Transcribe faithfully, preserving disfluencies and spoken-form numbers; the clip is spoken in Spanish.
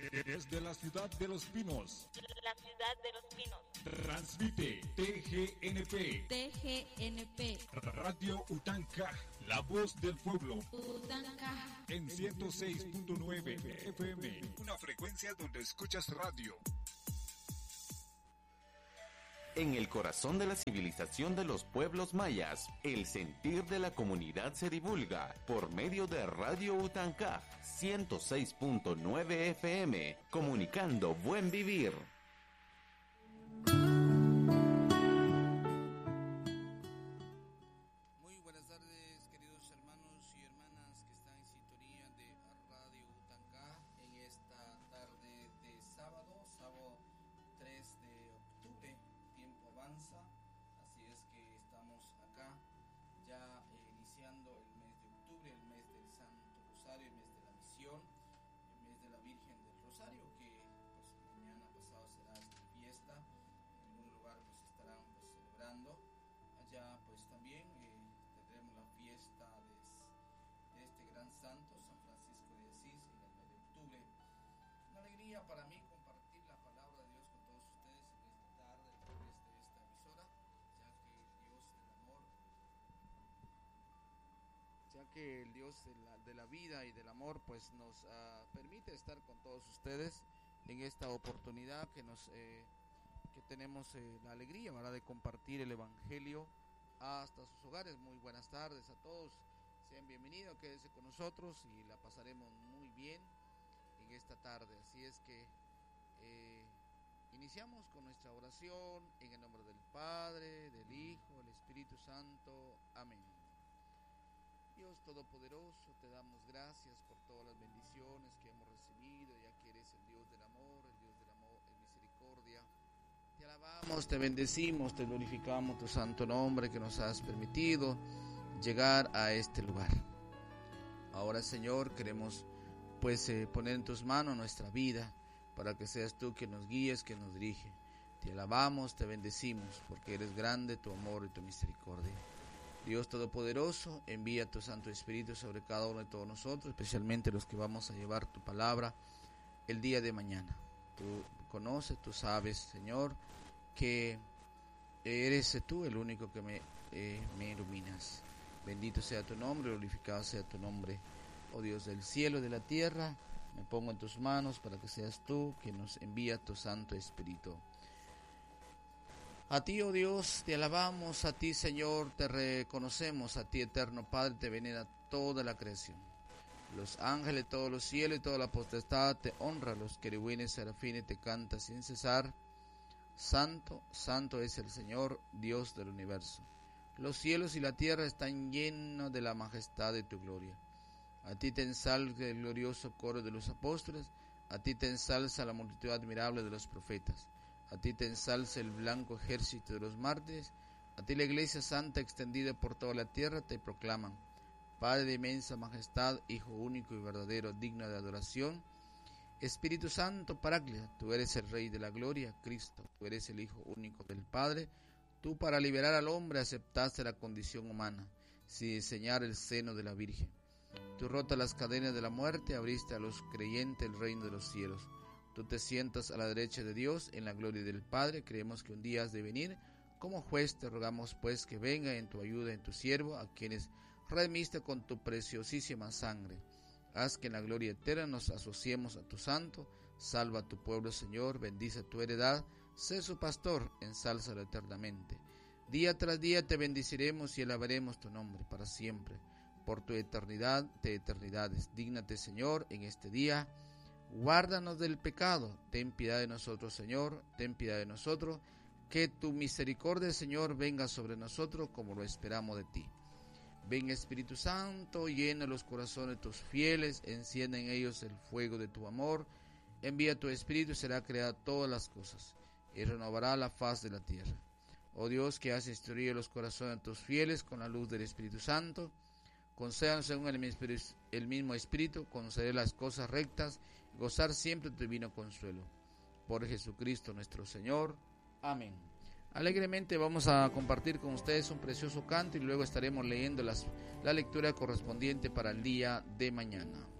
Desde la ciudad de Los Pinos. La ciudad de Los Pinos. Transmite T G N P. T G N P. Radio Utancaj, la voz del pueblo. Utancaj. En ciento seis punto nueve F M. Una frecuencia donde escuchas radio. En el corazón de la civilización de los pueblos mayas, el sentir de la comunidad se divulga por medio de Radio Utancaj ciento seis punto nueve F M, comunicando buen vivir. Muy buenas tardes, queridos hermanos y hermanas que están en sintonía de Radio Utancaj en esta tarde de sábado, sábado tres de octubre. Tiempo avanza, así es que estamos acá ya eh, iniciando el mes de octubre, el mes del Santo Rosario, el mes de la misión, el mes de la Virgen del Rosario, que pues mañana pasado será esta fiesta. En algún lugar pues estarán pues celebrando. Allá pues también eh, tendremos la fiesta de, de este gran santo, San Francisco de Asís, en el mes de octubre. Una alegría para mí compartir la palabra de Dios con todos ustedes en esta tarde a través de esta emisora, ya que el Dios del amor, ya que el Dios de la, de la vida y del amor pues nos uh, permite estar con todos ustedes en esta oportunidad que nos eh, que tenemos eh, la alegría, ¿verdad?, de compartir el Evangelio hasta sus hogares. Muy buenas tardes a todos, sean bienvenidos, quédense con nosotros y la pasaremos muy bien en esta tarde. Así es que eh, iniciamos con nuestra oración en el nombre del Padre, del Hijo, del Espíritu Santo. Amén. Dios Todopoderoso, te damos gracias por todas las bendiciones que hemos recibido, ya que eres el Dios del amor, el Dios del amor, el misericordia. Te alabamos, te bendecimos, te glorificamos tu santo nombre que nos has permitido llegar a este lugar. Ahora, Señor, queremos pues eh, poner en tus manos nuestra vida para que seas tú quien nos guíes, quien nos dirige. Te alabamos, te bendecimos porque eres grande tu amor y tu misericordia. Dios Todopoderoso, envía tu Santo Espíritu sobre cada uno de todos nosotros, especialmente los que vamos a llevar tu palabra el día de mañana. Tú conoces, tú sabes, Señor, que eres tú el único que me, eh, me iluminas. Bendito sea tu nombre, glorificado sea tu nombre, oh Dios del cielo y de la tierra. Me pongo en tus manos para que seas tú quien nos envía tu Santo Espíritu. A ti, oh Dios, te alabamos, a ti, Señor, te reconocemos, a ti, eterno Padre, te venera toda la creación. Los ángeles, todos los cielos y toda la potestad te honra, los querubines, serafines te cantan sin cesar. Santo, santo es el Señor, Dios del universo. Los cielos y la tierra están llenos de la majestad de tu gloria. A ti te ensalza el glorioso coro de los apóstoles, a ti te ensalza la multitud admirable de los profetas. A ti te ensalza el blanco ejército de los mártires, a ti la iglesia santa extendida por toda la tierra te proclaman. Padre de inmensa majestad, Hijo único y verdadero, digno de adoración. Espíritu Santo, Paráclito, tú eres el Rey de la gloria, Cristo, tú eres el Hijo único del Padre. Tú para liberar al hombre aceptaste la condición humana, sin diseñar el seno de la Virgen. Tú rotas las cadenas de la muerte, abriste a los creyentes el reino de los cielos. Tú te sientas a la derecha de Dios en la gloria del Padre. Creemos que un día has de venir como juez. Te rogamos pues que venga en tu ayuda en tu siervo, a quienes redimiste con tu preciosísima sangre. Haz que en la gloria eterna nos asociemos a tu santo. Salva a tu pueblo, Señor, bendice a tu heredad. Sé su pastor, ensálzalo eternamente. Día tras día te bendeciremos y alabaremos tu nombre para siempre. Por tu eternidad de eternidades. Dígnate, Señor, en este día. Guárdanos del pecado, ten piedad de nosotros, Señor, ten piedad de nosotros, que tu misericordia, Señor, venga sobre nosotros como lo esperamos de ti. Ven, Espíritu Santo, llena los corazones de tus fieles, enciende en ellos el fuego de tu amor, envía tu Espíritu y será creada todas las cosas, y renovará la faz de la tierra. Oh Dios, que has instruido los corazones de tus fieles con la luz del Espíritu Santo, concédanos según el mismo Espíritu, conceder las cosas rectas, y gozar siempre de tu divino consuelo. Por Jesucristo nuestro Señor. Amén. Alegremente vamos a compartir con ustedes un precioso canto y luego estaremos leyendo las, la lectura correspondiente para el día de mañana.